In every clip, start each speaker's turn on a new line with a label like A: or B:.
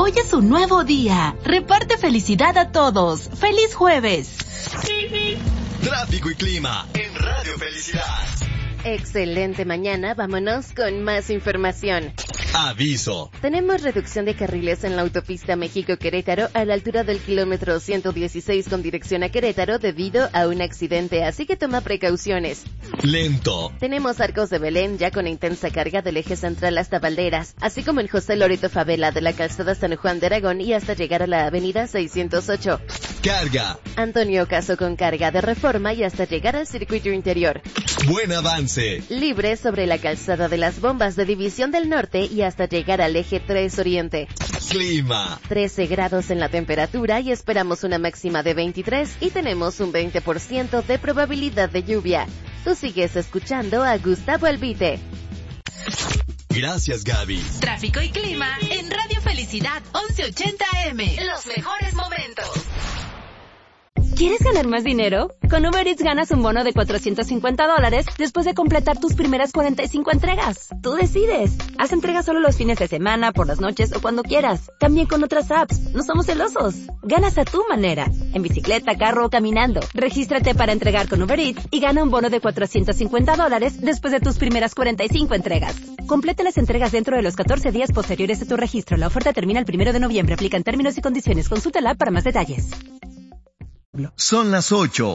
A: Hoy es un nuevo día. Reparte felicidad a todos. ¡Feliz jueves!
B: Tráfico y clima en Radio Felicidad.
C: Excelente mañana, vámonos con más información.
B: Aviso.
C: Tenemos reducción de carriles en la autopista México-Querétaro a la altura del kilómetro 116 con dirección a Querétaro debido a un accidente, así que toma precauciones.
B: Lento.
C: Tenemos Arcos de Belén ya con intensa carga del eje central hasta Valderas, así como en José Loreto Favela de la calzada San Juan de Aragón y hasta llegar a la avenida 608.
B: Carga.
C: Antonio Caso con carga de Reforma y hasta llegar al circuito interior.
B: Buen avance.
C: Libre sobre la calzada de las Bombas de División del Norte y hasta llegar al eje 3 Oriente.
B: Clima.
C: 13 grados en la temperatura y esperamos una máxima de 23 y tenemos un 20% de probabilidad de lluvia. Tú sigues escuchando a Gustavo Albite.
B: Gracias, Gaby.
A: Tráfico y clima en Radio Felicidad 1180 AM. Los mejores momentos.
D: ¿Quieres ganar más dinero? Con Uber Eats ganas un bono de $450 después de completar tus primeras 45 entregas. Tú decides. Haz entregas solo los fines de semana, por las noches o cuando quieras. También con otras apps. No somos celosos. Ganas a tu manera. En bicicleta, carro o caminando. Regístrate para entregar con Uber Eats y gana un bono de $450 después de tus primeras 45 entregas. Completa las entregas dentro de los 14 días posteriores a tu registro. La oferta termina el 1 de noviembre. Aplican términos y condiciones. Consulta la app para más detalles.
E: Son las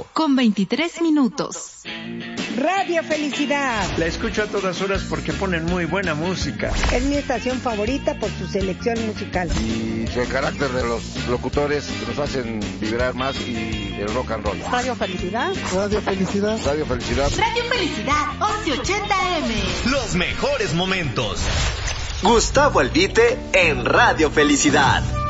A: 8:23.
F: Radio Felicidad.
G: La escucho a todas horas porque ponen muy buena música.
F: Es mi estación favorita por su selección musical.
H: Y el carácter de los locutores nos hacen vibrar más y el rock and roll.
F: Radio Felicidad.
E: Radio Felicidad.
H: Radio Felicidad.
A: Radio Felicidad 1180 AM.
B: Los mejores momentos.
I: Gustavo Albite en Radio Felicidad.